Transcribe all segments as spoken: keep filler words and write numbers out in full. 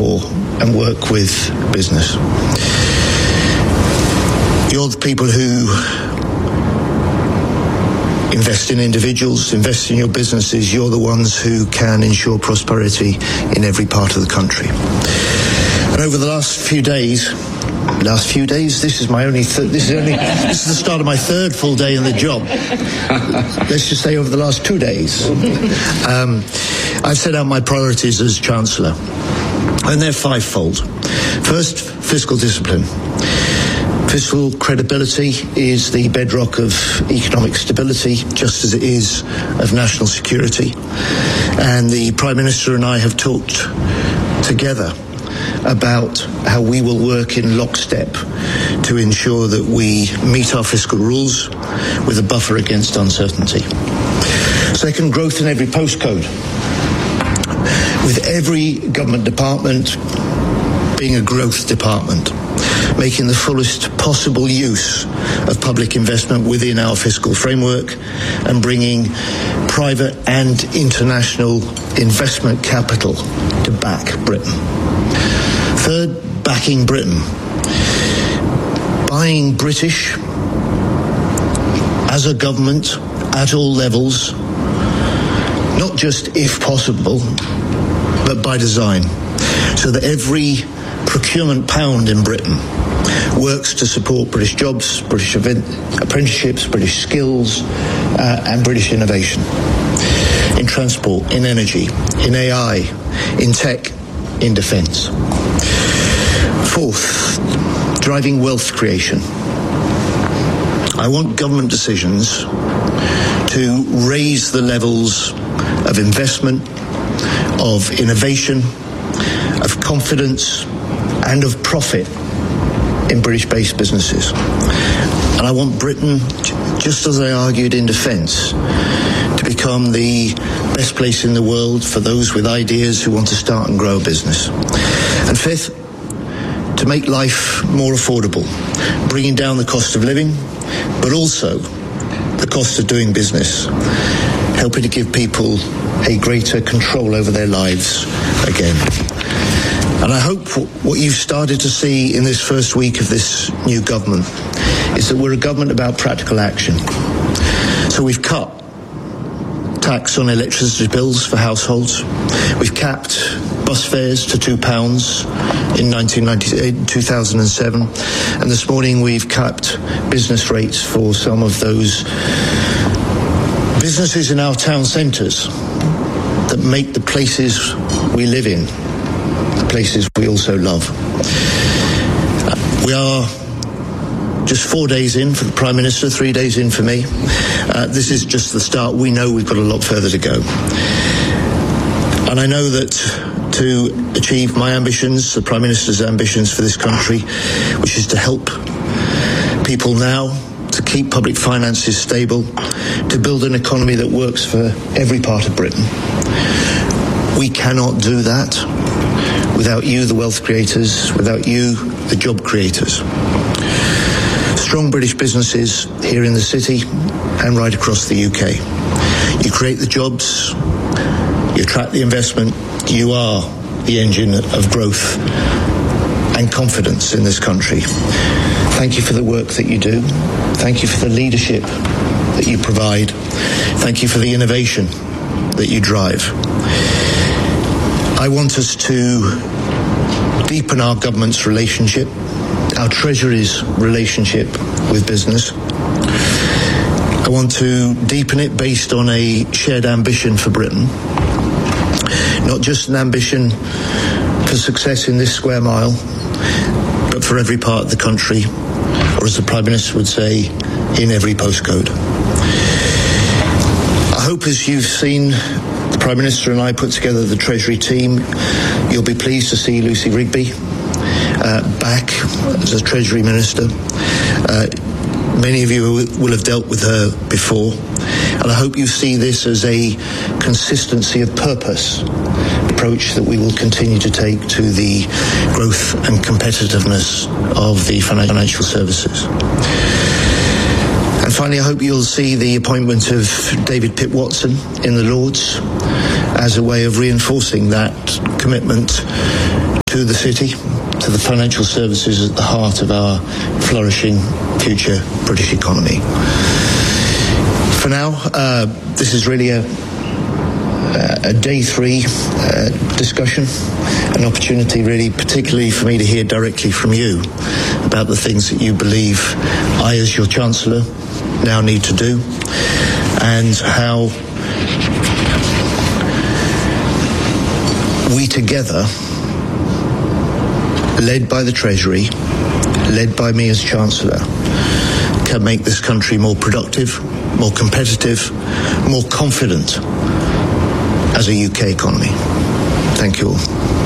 for and work with business. You're the people who invest in individuals, invest in your businesses. You're the ones who can ensure prosperity in every part of the country. And over the last few days, last few days, this is my only, th- this is only, this is the start of my third full day in the job. Let's just say over the last two days. Um, I've set out my priorities as Chancellor, and they're fivefold. First, fiscal discipline. Fiscal credibility is the bedrock of economic stability, just as it is of national security. And the Prime Minister and I have talked together about how we will work in lockstep to ensure that we meet our fiscal rules with a buffer against uncertainty. Second, growth in every postcode, with every government department being a growth department, making the fullest possible use of public investment within our fiscal framework and bringing private and international investment capital to back Britain. Third, backing Britain. Buying British as a government at all levels, not just if possible, but by design, so that every procurement pound in Britain works to support British jobs, British apprenticeships, British skills, uh, and British innovation in transport, in energy, in A I, in tech, in defence. Fourth, driving wealth creation. I want government decisions to raise the levels of investment, of innovation, of confidence, and of profit in British-based businesses. And I want Britain, just as I argued in defence, to become the best place in the world for those with ideas who want to start and grow a business. And fifth, to make life more affordable, bringing down the cost of living, but also the cost of doing business, helping to give people a greater control over their lives again. And I hope what you've started to see in this first week of this new government is that we're a government about practical action. So we've cut tax on electricity bills for households. We've capped bus fares to two pounds in nineteen ninety-eight, two thousand seven. And this morning we've capped business rates for some of those businesses in our town centres that make the places we live in places we also love. We are just four days in for the Prime Minister, three days in for me. Uh, this is just the start. We know we've got a lot further to go. And I know that to achieve my ambitions, the Prime Minister's ambitions for this country, which is to help people now, to keep public finances stable, to build an economy that works for every part of Britain. We cannot do that without you, the wealth creators, without you, the job creators. Strong British businesses here in the city and right across the U K. You create the jobs, you attract the investment, you are the engine of growth and confidence in this country. Thank you for the work that you do. Thank you for the leadership that you provide. Thank you for the innovation that you drive. I want us to deepen our government's relationship, our Treasury's relationship with business. I want to deepen it based on a shared ambition for Britain, not just an ambition for success in this square mile, but for every part of the country, or as the Prime Minister would say, in every postcode. I hope as you've seen the Prime Minister and I put together the Treasury team, you'll be pleased to see Lucy Rigby uh, back as a Treasury Minister. Uh, many of you will have dealt with her before, and I hope you see this as a consistency of purpose approach that we will continue to take to the growth and competitiveness of the financial services. And finally, I hope you'll see the appointment of David Pitt-Watson in the Lords as a way of reinforcing that commitment to the city, to the financial services at the heart of our flourishing future British economy. For now, uh, this is really a, a day three uh, discussion, an opportunity really particularly for me to hear directly from you about the things that you believe I, as your Chancellor, now need to do, and how we together, led by the Treasury, led by me as Chancellor, can make this country more productive, more competitive, more confident as a U K economy. Thank you all.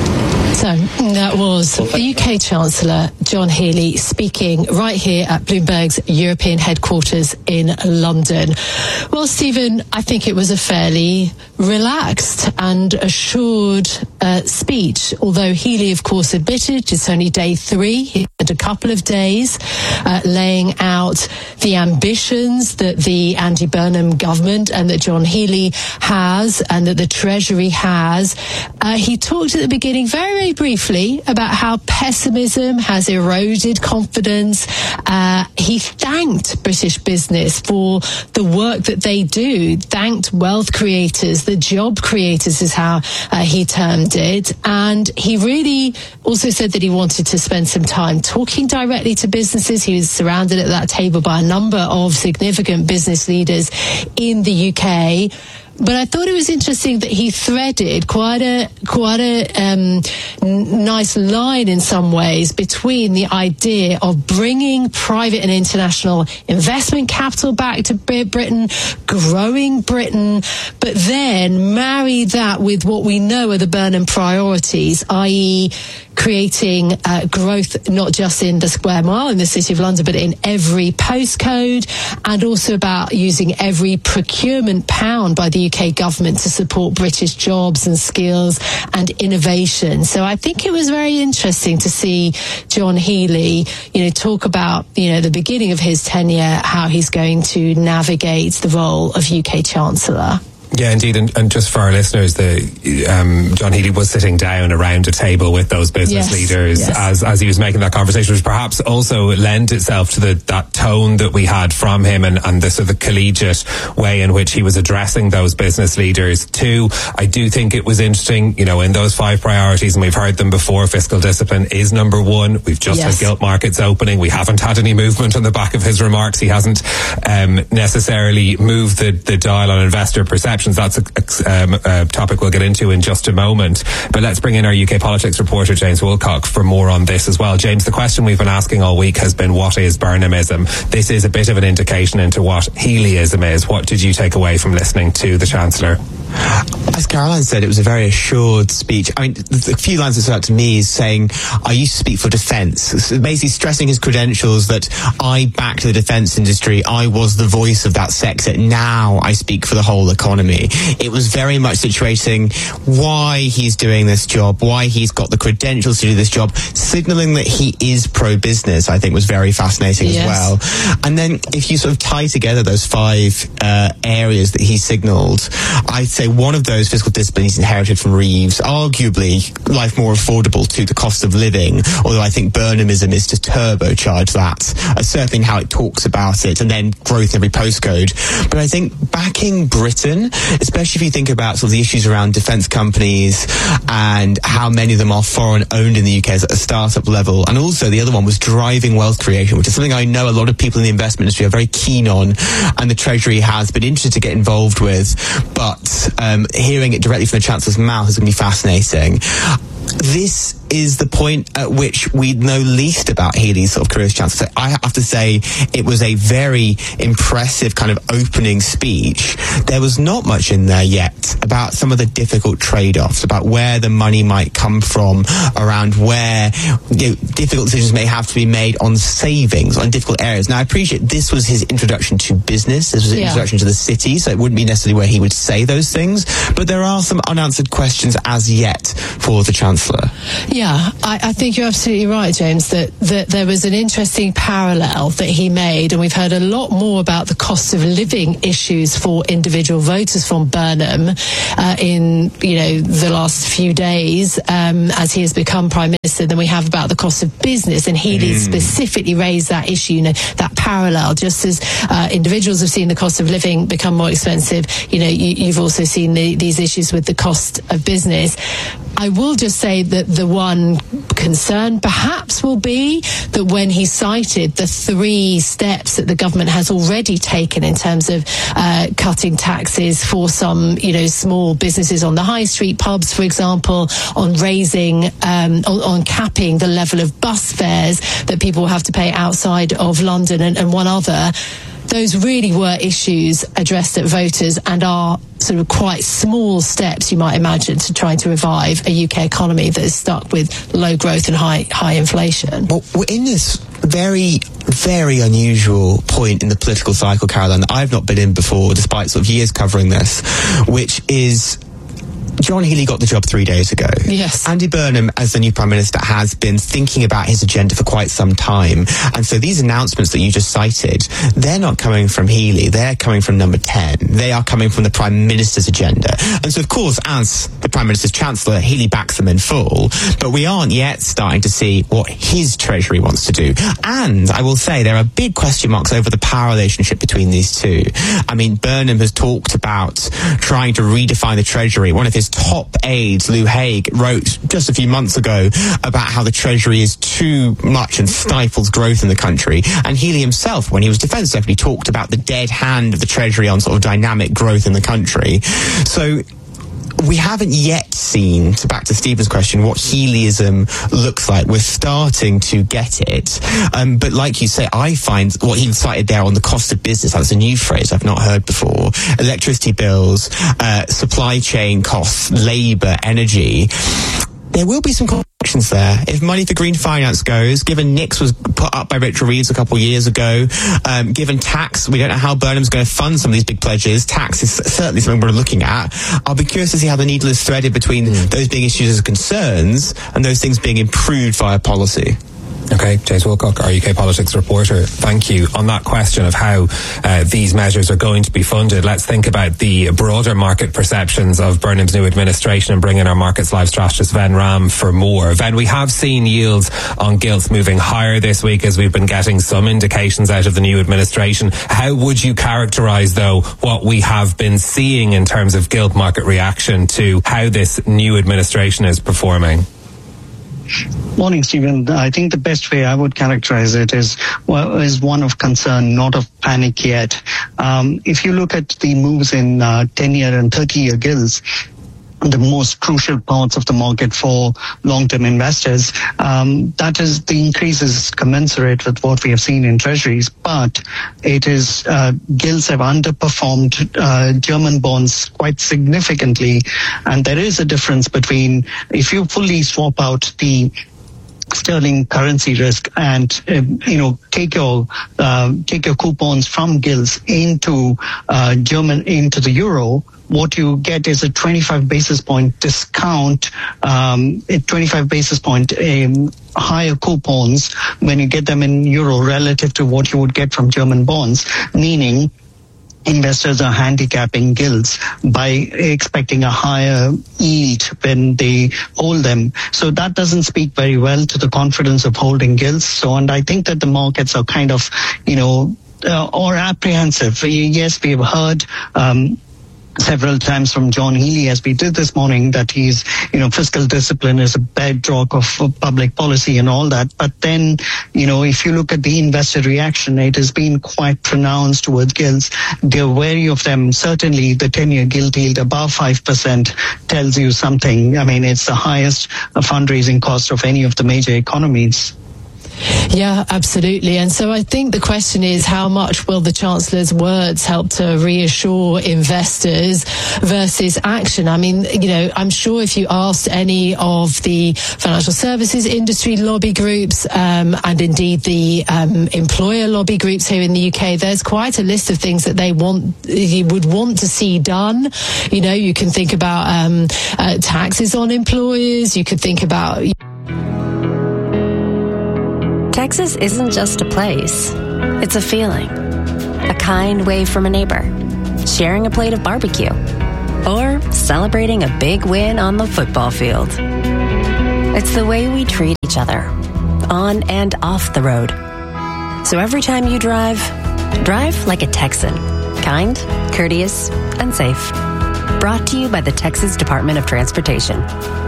So that was the U K Chancellor, John Healey, speaking right here at Bloomberg's European headquarters in London. Well, Stephen, I think it was a fairly relaxed and assured uh, speech, although Healey, of course, admitted it's only day three. He had a couple of days uh, laying out the ambitions that the Andy Burnham government and that John Healey has and that the Treasury has. Uh, he talked at the beginning very, very briefly about how pessimism has eroded confidence. Uh, he thanked British business for the work that they do, thanked wealth creators, the job creators is how uh, he termed it. And he really also said that he wanted to spend some time talking directly to businesses. He was surrounded at that table by a number of significant business leaders in the U K. But I thought it was interesting that he threaded quite a quite a um, n- nice line in some ways between the idea of bringing private and international investment capital back to Britain, growing Britain, but then marry that with what we know are the Burnham priorities, that is creating uh, growth not just in the square mile in the City of London, but in every postcode, and also about using every procurement pound by the U K government to support British jobs and skills and innovation. So I think it was very interesting to see John Healey, you know, talk about, you know, the beginning of his tenure, how he's going to navigate the role of U K Chancellor. Yeah, indeed, and, and just for our listeners, the um, John Healey was sitting down around a table with those business yes, leaders yes. as as he was making that conversation, which perhaps also lent itself to the that tone that we had from him and, and the sort of collegiate way in which he was addressing those business leaders too. I do think it was interesting, you know, in those five priorities, and we've heard them before, fiscal discipline is number one. We've just yes. had gilt markets opening. We haven't had any movement on the back of his remarks. He hasn't um, necessarily moved the, the dial on investor perception. That's a, um, a topic we'll get into in just a moment. But let's bring in our U K politics reporter, James Woolcock, for more on this as well. James, the question we've been asking all week has been, what is Burnhamism? This is a bit of an indication into what Healeyism is. What did you take away from listening to the Chancellor? As Caroline said, it was a very assured speech. I mean, the few lines that stood out to me is saying, I used to speak for defence. So basically stressing his credentials that I backed the defence industry. I was the voice of that sector. Now I speak for the whole economy. It was very much situating why he's doing this job, why he's got the credentials to do this job, signalling that he is pro-business, I think was very fascinating yes. as well. And then if you sort of tie together those five uh, areas that he signalled, I'd say one of those, fiscal discipline, he's inherited from Reeves, arguably life more affordable to the cost of living, although I think Burnhamism is to turbocharge that, uh, certainly how it talks about it, and then growth in every postcode. But I think backing Britain, especially if you think about sort of the issues around defence companies and how many of them are foreign owned in the U K at a startup level, and also the other one was driving wealth creation, which is something I know a lot of people in the investment industry are very keen on, and the Treasury has been interested to get involved with, but um, hearing it directly from the Chancellor's mouth is going to be fascinating. This is the point at which we know least about Healey's sort of career as Chancellor. So I have to say it was a very impressive kind of opening speech. There was not much in there yet about some of the difficult trade-offs, about where the money might come from, around where, you know, difficult decisions may have to be made on savings, on difficult areas. Now, I appreciate this was his introduction to business. This was his yeah. introduction to the city, so it wouldn't be necessarily where he would say those things. But there are some unanswered questions as yet for the Chancellor. Yeah. Yeah, I, I think you're absolutely right, James, that, that there was an interesting parallel that he made, and we've heard a lot more about the cost of living issues for individual voters from Burnham uh, in, you know, the last few days um, as he has become Prime Minister than we have about the cost of business, and Healey mm. specifically raised that issue, you know, that parallel. Just as uh, individuals have seen the cost of living become more expensive, you know, you, you've also seen the, these issues with the cost of business. I will just say that the one concern perhaps will be that when he cited the three steps that the government has already taken in terms of uh, cutting taxes for some, you know, small businesses on the high street, pubs, for example, on raising, um, on, on capping the level of bus fares that people will have to pay outside of London, and, and one other, those really were issues addressed at voters and are sort of quite small steps, you might imagine, to try to revive a U K economy that is stuck with low growth and high high inflation. Well, we're in this very, very unusual point in the political cycle, Caroline, that I've not been in before, despite sort of years covering this, which is John Healey got the job three days ago. Yes. Andy Burnham, as the new Prime Minister, has been thinking about his agenda for quite some time. And so these announcements that you just cited, they're not coming from Healey. They're coming from number ten. They are coming from the Prime Minister's agenda. And so, of course, as the Prime Minister's Chancellor, Healey backs them in full. But we aren't yet starting to see what his Treasury wants to do. And I will say there are big question marks over the power relationship between these two. I mean, Burnham has talked about trying to redefine the Treasury. One of his top aides, Lou Haig, wrote just a few months ago about how the Treasury is too much and stifles growth in the country. And Healey himself, when he was Defence Secretary, talked about the dead hand of the Treasury on sort of dynamic growth in the country. So we haven't yet seen, to back to Stephen's question, what Healeyism looks like. We're starting to get it. Um, but like you say, I find what he cited there on the cost of business, that's a new phrase I've not heard before. Electricity bills, uh, supply chain costs, labour, energy. There will be some questions there. If money for green finance goes, given Nix was put up by Richard Reeves a couple of years ago, um, given tax, we don't know how Burnham's going to fund some of these big pledges. Tax is certainly something we're looking at. I'll be curious to see how the needle is threaded between mm. those being issues as concerns and those things being improved via policy. Okay, James Wilcock, our U K politics reporter, thank you. On that question of how uh, these measures are going to be funded, let's think about the broader market perceptions of Burnham's new administration and bring in our markets live strategist Ven Ram for more. Ven, we have seen yields on gilts moving higher this week as we've been getting some indications out of the new administration. How would you characterise, though, what we have been seeing in terms of gilt market reaction to how this new administration is performing? Morning, Stephen. I think the best way I would characterize it is well, is one of concern, not of panic yet. Um, if you look at the moves in uh, ten-year and thirty-year gilts, the most crucial parts of the market for long-term investors, um, that is, the increase is commensurate with what we have seen in treasuries, but it is, uh, gilts have underperformed uh, German bonds quite significantly, and there is a difference between, if you fully swap out the sterling currency risk and uh, you know take your uh, take your coupons from gilts into uh, German into the euro, what you get is a twenty-five basis point discount, um, twenty-five basis point um, higher coupons when you get them in euro relative to what you would get from German bonds, meaning investors are handicapping gilts by expecting a higher yield when they hold them. So that doesn't speak very well to the confidence of holding gilts. So, and I think that the markets are kind of, you know, uh, or apprehensive. Yes, we've heard, um, several times from John Healey, as we did this morning, that he's, you know, fiscal discipline is a bedrock of, of public policy and all that. But then, you know, if you look at the investor reaction, it has been quite pronounced towards gilts. They're wary of them. Certainly, the ten-year gilt yield above five percent tells you something. I mean, it's the highest fundraising cost of any of the major economies. Yeah, absolutely. And so I think the question is, how much will the Chancellor's words help to reassure investors versus action? I mean, you know, I'm sure if you asked any of the financial services industry lobby groups um, and indeed the um, employer lobby groups here in the U K, there's quite a list of things that they want, you would want to see done. You know, you can think about um, uh, taxes on employers. You could think about Texas isn't just a place. It's a feeling. A kind wave from a neighbor. Sharing a plate of barbecue. Or celebrating a big win on the football field. It's the way we treat each other, on and off the road. So every time you drive, drive like a Texan. Kind, courteous, and safe. Brought to you by the Texas Department of Transportation.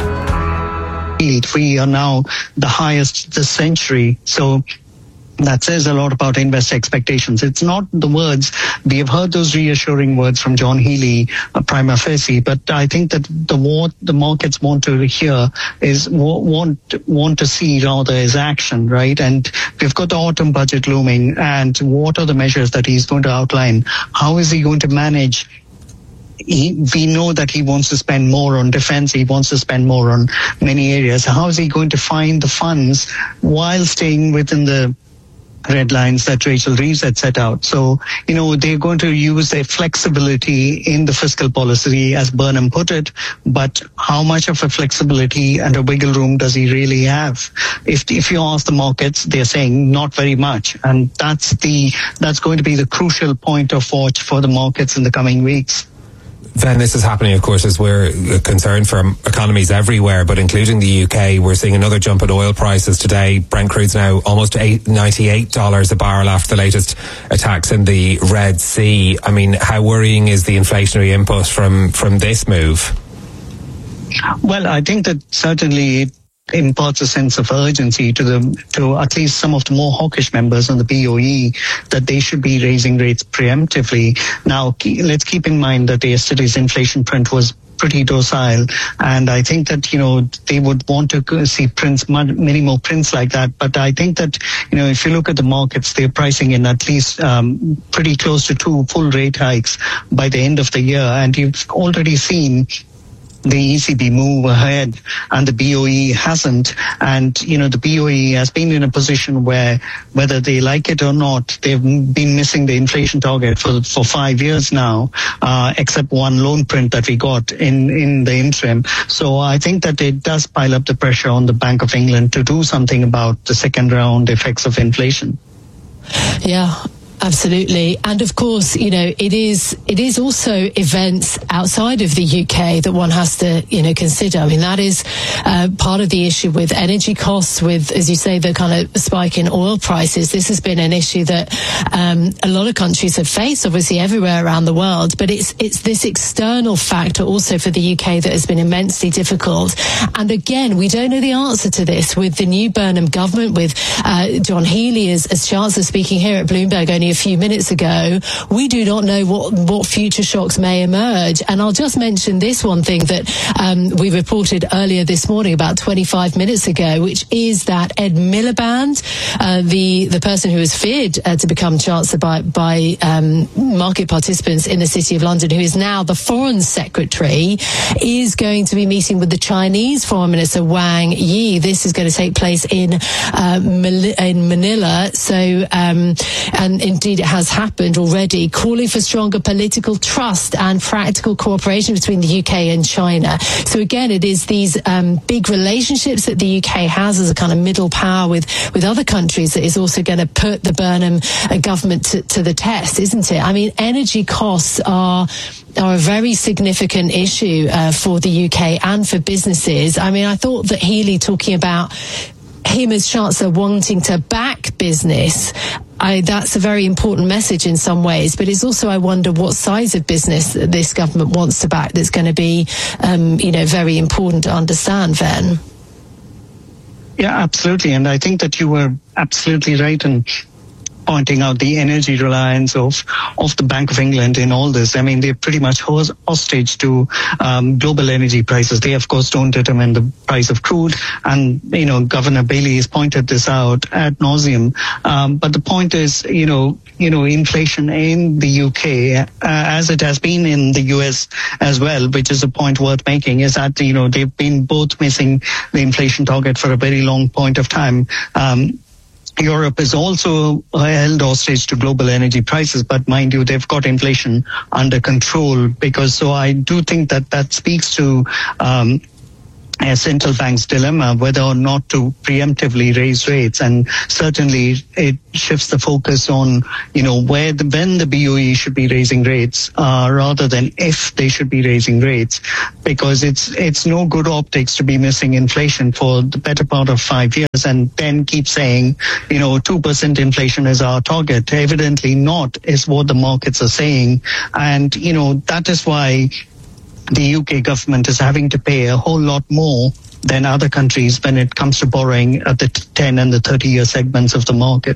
We are now the highest this century. So that says a lot about investor expectations. It's not the words. We have heard those reassuring words from John Healey, uh, prima facie, but I think that the what the markets want to hear is want want to see rather is action, right? And we've got the autumn budget looming, and what are the measures that he's going to outline? How is he going to manage? He, we know that he wants to spend more on defense. He wants to spend more on many areas. How is he going to find the funds while staying within the red lines that Rachel Reeves had set out? So, you know, they're going to use their flexibility in the fiscal policy, as Burnham put it, but how much of a flexibility and a wiggle room does he really have? If if you ask the markets, they're saying not very much. And that's the that's going to be the crucial point of watch for the markets in the coming weeks. Then this is happening, of course, as we're concerned for economies everywhere, but including the U K. We're seeing another jump in oil prices today. Brent crude's now almost ninety-eight dollars a barrel after the latest attacks in the Red Sea. I mean, how worrying is the inflationary input from, from this move? Well, I think that certainly it imparts a sense of urgency to the to at least some of the more hawkish members on the B O E that they should be raising rates preemptively. Now, let's keep in mind that yesterday's inflation print was pretty docile, and I think that, you know, they would want to see prints, many more prints like that. But I think that, you know, if you look at the markets, they're pricing in at least um, pretty close to two full rate hikes by the end of the year, and you've already seen the E C B move ahead and the B O E hasn't. And, you know, the B O E has been in a position where, whether they like it or not, they've been missing the inflation target for for five years now, uh, except one loan print that we got in, in the interim. So I think that it does pile up the pressure on the Bank of England to do something about the second round effects of inflation. Yeah. Absolutely. And of course, you know, it is it is also events outside of the U K that one has to, you know, consider. I mean, that is uh, part of the issue with energy costs, with, as you say, the kind of spike in oil prices. This has been an issue that um, a lot of countries have faced, obviously everywhere around the world. But it's it's this external factor also for the U K that has been immensely difficult. And again, we don't know the answer to this with the new Burnham government, with uh, John Healey as, as Chancellor speaking here at Bloomberg only a few minutes ago. We do not know what, what future shocks may emerge. And I'll just mention this one thing that um, we reported earlier this morning, about twenty-five minutes ago, which is that Ed Miliband, uh, the, the person who was feared uh, to become Chancellor by, by um, market participants in the City of London, who is now the Foreign Secretary, is going to be meeting with the Chinese Foreign Minister Wang Yi. This is going to take place in, uh, in Manila. So, um, and indeed it has happened already, calling for stronger political trust and practical cooperation between the U K and China. So again, it is these um, big relationships that the U K has as a kind of middle power with, with other countries that is also going to put the Burnham uh, government to, to the test, isn't it? I mean, energy costs are are a very significant issue uh, for the U K and for businesses. I mean, I thought that Healey talking about him as Chancellor wanting to back business, I, that's a very important message in some ways, but it's also, I wonder what size of business this government wants to back that's going to be, um, you know, very important to understand, Ven. Yeah, absolutely. And I think that you were absolutely right in pointing out the energy reliance of, of the Bank of England in all this. I mean, they're pretty much hostage to um, global energy prices. They, of course, don't determine the price of crude. And, you know, Governor Bailey has pointed this out ad nauseum. Um, but the point is, you know, you know, inflation in the U K, uh, as it has been in the U S as well, which is a point worth making, is that, you know, they've been both missing the inflation target for a very long point of time. Um, Europe is also held hostage to global energy prices, but mind you, they've got inflation under control. Because so I do think that that speaks to um, a central bank's dilemma whether or not to preemptively raise rates, and certainly it shifts the focus on, you know, where the, when the B O E should be raising rates uh, rather than if they should be raising rates, because it's it's no good optics to be missing inflation for the better part of five years and then keep saying, you know, two percent inflation is our target. Evidently not is what the markets are saying, and you know that is why the U K government is having to pay a whole lot more than other countries when it comes to borrowing at the ten and the thirty year segments of the market.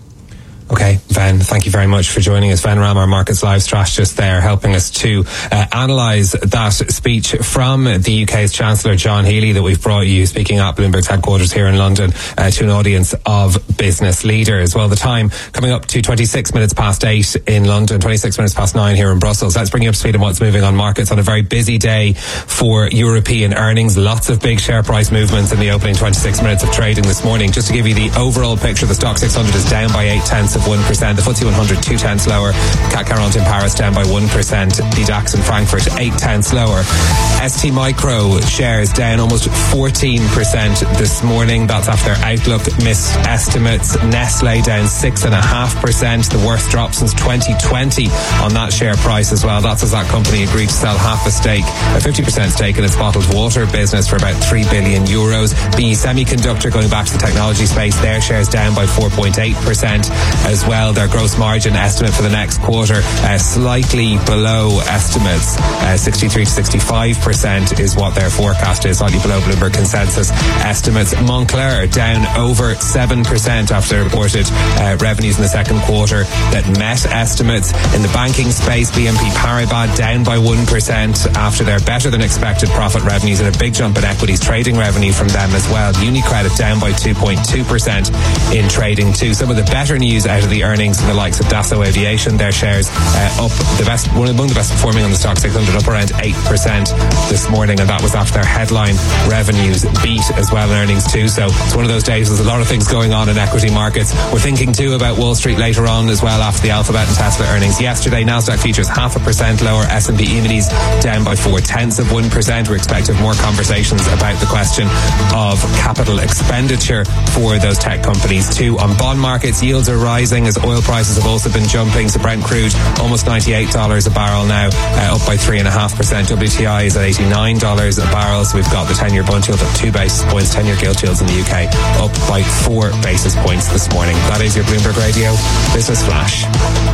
Okay, Ven, thank you very much for joining us. Ven Ram, our Markets Live strategist there, helping us to uh, analyse that speech from the U K's Chancellor John Healey that we've brought you, speaking at Bloomberg's headquarters here in London, uh, to an audience of business leaders. Well, the time coming up to twenty-six minutes past eight in London, twenty-six minutes past nine here in Brussels. Let's bring you up to speed on what's moving on markets on a very busy day for European earnings. Lots of big share price movements in the opening twenty-six minutes of trading this morning. Just to give you the overall picture, the Stock six hundred is down by eight tenths of one percent. The F T S E one hundred two tenths lower. C A C quarante in Paris down by one percent. The DAX in Frankfurt eight tenths lower. S T Micro shares down almost fourteen percent this morning. That's after their outlook missed estimates. Nestle down six point five percent. The worst drop since twenty twenty on that share price as well. That's as that company agreed to sell half a stake, a fifty percent stake in its bottled water business for about three billion euros. B E Semiconductor, going back to the technology space, their shares down by four point eight percent as well. Their gross margin estimate for the next quarter uh, slightly below estimates. Uh, sixty-three to sixty-five percent is what their forecast is, slightly below Bloomberg consensus estimates. Moncler down over seven percent after they reported uh, revenues in the second quarter that met estimates. In the banking space, B N P Paribas down by one percent after their better than expected profit revenues and a big jump in equities trading revenue from them as well. UniCredit down by two point two percent in trading too. Some of the better news out of the earnings and the likes of Dassault Aviation, their shares uh, up the best, one among the best performing on the Stock six hundred, up around eight percent this morning, and that was after their headline revenues beat as well in earnings too. So it's one of those days, there's a lot of things going on in equity markets. We're thinking too about Wall Street later on as well after the Alphabet and Tesla earnings yesterday. Nasdaq futures half a percent lower. S and P E-minis down by four tenths of one percent. We're expecting more conversations about the question of capital expenditure for those tech companies too. On bond markets, yields are rising as oil prices have also been jumping. So Brent crude almost ninety-eight dollars a barrel now, uh, up by three point five percent. W T I is at eighty-nine dollars a barrel. So we've got the ten-year bond yield up two basis points, ten-year gilt yields in the U K up by four basis points this morning. That is your Bloomberg Radio Business Flash.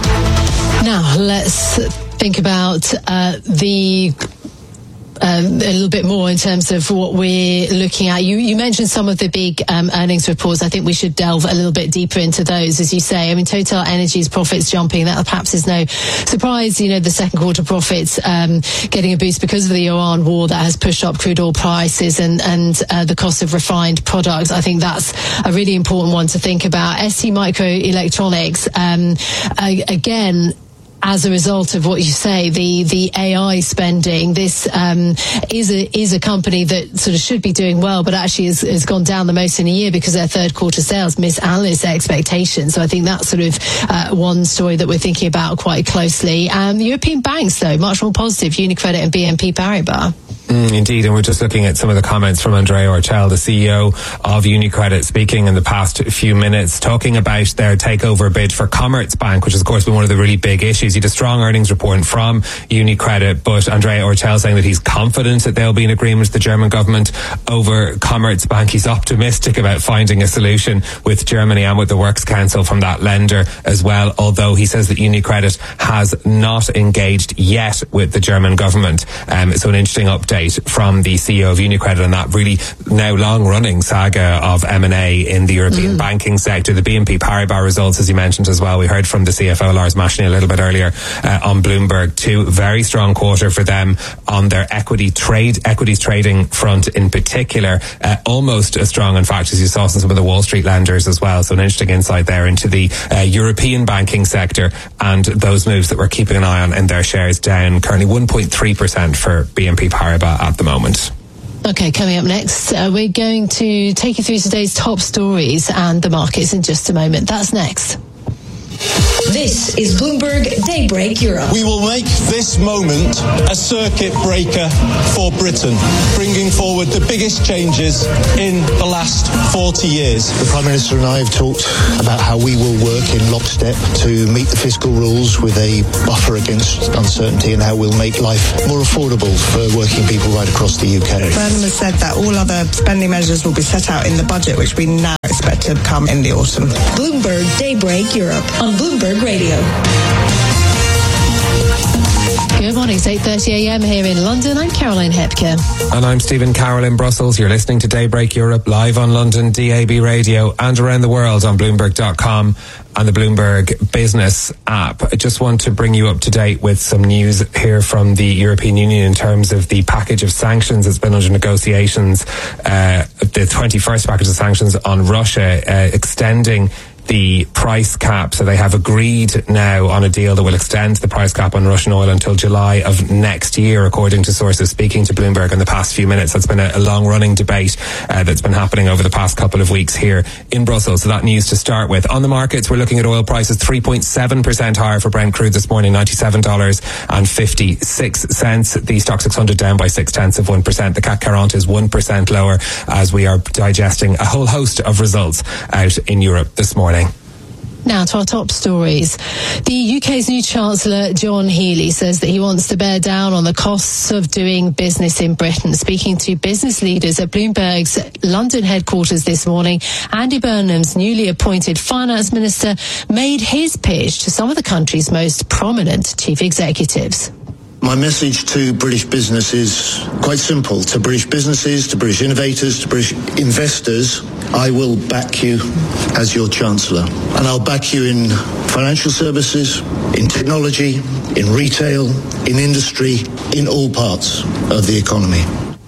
Now let's think about uh, the Um, a little bit more in terms of what we're looking at. You, you mentioned some of the big um, earnings reports. I think we should delve a little bit deeper into those, as you say. I mean, Total Energy's profits jumping. That perhaps is no surprise. You know, the second quarter profits um, getting a boost because of the Iran war that has pushed up crude oil prices and, and uh, the cost of refined products. I think that's a really important one to think about. S T Microelectronics, um, again, as a result of what you say, the, the A I spending, this um, is a is a company that sort of should be doing well, but actually has, has gone down the most in a year because their third quarter sales missed analyst expectations. So I think that's sort of uh, one story that we're thinking about quite closely. Um, the European banks, though, much more positive, UniCredit and B N P Paribas. Mm, indeed, and we're just looking at some of the comments from Andrea Orcel, the C E O of UniCredit, speaking in the past few minutes, talking about their takeover bid for Commerzbank, which has, of course, been one of the really big issues. He had a strong earnings report from UniCredit, but Andrea Orcel saying that he's confident that there'll be an agreement with the German government over Commerzbank. He's optimistic about finding a solution with Germany and with the Works Council from that lender as well, although he says that UniCredit has not engaged yet with the German government. Um, so an interesting update from the C E O of UniCredit on that really now long-running saga of M and A in the European mm. banking sector. The B N P Paribas results, as you mentioned as well, we heard from the C F O Lars Machenil a little bit earlier uh, on Bloomberg too. Very strong quarter for them on their equity trade, equities trading front in particular. Uh, almost as strong, in fact, as you saw in some of the Wall Street lenders as well. So an interesting insight there into the uh, European banking sector and those moves that we're keeping an eye on in their shares, down currently one point three percent for B N P Paribas at the moment. Okay, coming up next, uh, we're going to take you through today's top stories and the markets in just a moment. That's next. This is Bloomberg Daybreak Europe. We will make this moment a circuit breaker for Britain, bringing forward the biggest changes in the last forty years. The Prime Minister and I have talked about how we will work in lockstep to meet the fiscal rules with a buffer against uncertainty, and how we'll make life more affordable for working people right across the U K. Burnham has said that all other spending measures will be set out in the budget, which we now expect to come in the autumn. Bloomberg Daybreak Europe on Bloomberg Radio. Good morning, it's eight thirty a.m. here in London. I'm Caroline Hepker. And I'm Stephen Carroll in Brussels. You're listening to Daybreak Europe live on London D A B radio and around the world on Bloomberg dot com and the Bloomberg Business app. I just want to bring you up to date with some news here from the European Union in terms of the package of sanctions that's been under negotiations, uh, the twenty-first package of sanctions on Russia, uh, extending the price cap. So they have agreed now on a deal that will extend the price cap on Russian oil until July of next year, according to sources speaking to Bloomberg in the past few minutes. That's been a, a long-running debate uh, that's been happening over the past couple of weeks here in Brussels. So that news to start with. On the markets, we're looking at oil prices three point seven percent higher for Brent crude this morning, ninety-seven dollars and fifty-six cents. The Stock six hundred down by six tenths of one percent. The C A C quarante is one percent lower as we are digesting a whole host of results out in Europe this morning. Now to our top stories. The U K's new Chancellor, John Healey, says that he wants to bear down on the costs of doing business in Britain. Speaking to business leaders at Bloomberg's London headquarters this morning, Andy Burnham's newly appointed finance minister made his pitch to some of the country's most prominent chief executives. My message to British business is quite simple. To British businesses, to British innovators, to British investors, I will back you as your Chancellor. And I'll back you in financial services, in technology, in retail, in industry, in all parts of the economy.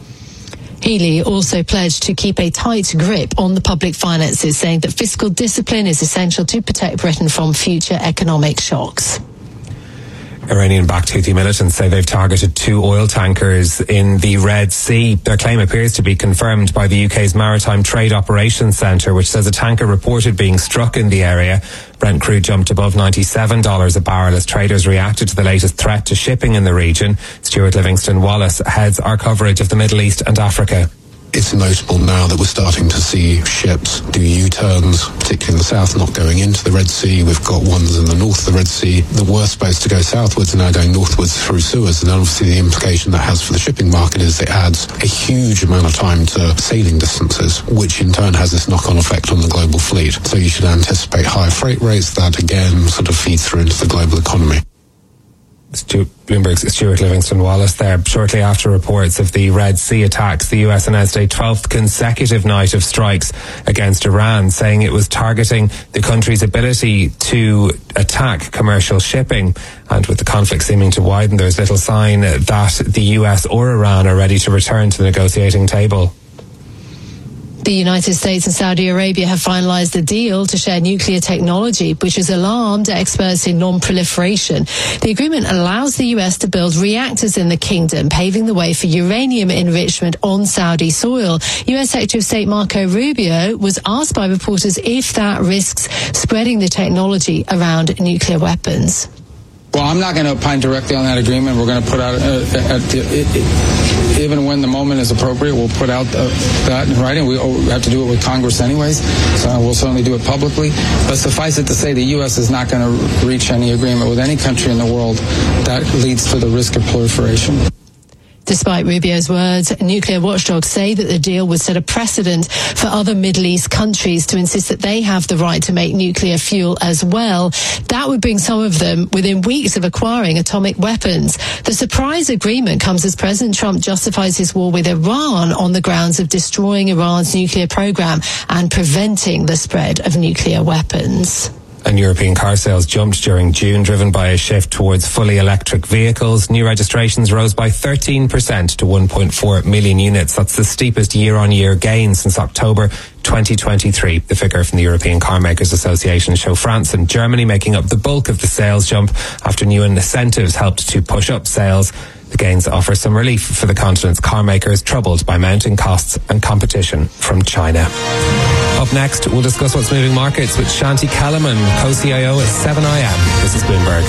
Healey also pledged to keep a tight grip on the public finances, saying that fiscal discipline is essential to protect Britain from future economic shocks. Iranian-backed Houthi militants say they've targeted two oil tankers in the Red Sea. Their claim appears to be confirmed by the U K's Maritime Trade Operations Centre, which says a tanker reported being struck in the area. Brent crude jumped above ninety-seven dollars a barrel as traders reacted to the latest threat to shipping in the region. Stuart Livingston Wallace heads our coverage of the Middle East and Africa. It's notable now that we're starting to see ships do U-turns, particularly in the south, not going into the Red Sea. We've got ones in the north of the Red Sea that were supposed to go southwards and now going northwards through Suez. And obviously the implication that has for the shipping market is it adds a huge amount of time to sailing distances, which in turn has this knock-on effect on the global fleet. So you should anticipate higher freight rates that again sort of feed through into the global economy. Stu- Bloomberg's Stuart Livingston Wallace there. Shortly after reports of the Red Sea attacks, the U S announced a twelfth consecutive night of strikes against Iran, saying it was targeting the country's ability to attack commercial shipping. And with the conflict seeming to widen, there's little sign that the U S or Iran are ready to return to the negotiating table. The United States and Saudi Arabia have finalized a deal to share nuclear technology, which has alarmed experts in non-proliferation. The agreement allows the U S to build reactors in the kingdom, paving the way for uranium enrichment on Saudi soil. U S Secretary of State Marco Rubio was asked by reporters if that risks spreading the technology around nuclear weapons. Well, I'm not going to opine directly on that agreement. We're going to put out, uh, at the, it, it, even when the moment is appropriate, we'll put out uh, that in writing. We have to do it with Congress anyways, so we'll certainly do it publicly. But suffice it to say, the U S is not going to reach any agreement with any country in the world that leads to the risk of proliferation. Despite Rubio's words, nuclear watchdogs say that the deal would set a precedent for other Middle East countries to insist that they have the right to make nuclear fuel as well. That would bring some of them within weeks of acquiring atomic weapons. The surprise agreement comes as President Trump justifies his war with Iran on the grounds of destroying Iran's nuclear program and preventing the spread of nuclear weapons. And European car sales jumped during June, driven by a shift towards fully electric vehicles. New registrations rose by thirteen percent to one point four million units. That's the steepest year-on-year gain since October twenty twenty-three. The figure from the European Car Makers Association show France and Germany making up the bulk of the sales jump after new incentives helped to push up sales. The gains offer some relief for the continent's car makers troubled by mounting costs and competition from China. Up Up next, we'll discuss what's moving markets with Shanti Kellerman, co-C I O at seven I M. This is Bloomberg.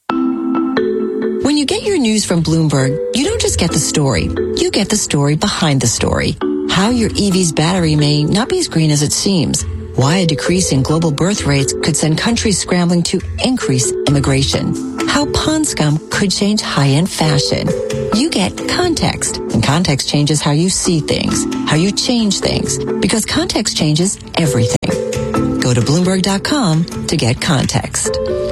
When you get your news from Bloomberg, you don't just get the story. You get the story behind the story. How your E V's battery may not be as green as it seems. Why a decrease in global birth rates could send countries scrambling to increase immigration. How pond scum could change high-end fashion. You get context, and context changes how you see things, how you change things, because context changes everything. Go to Bloomberg dot com to get context.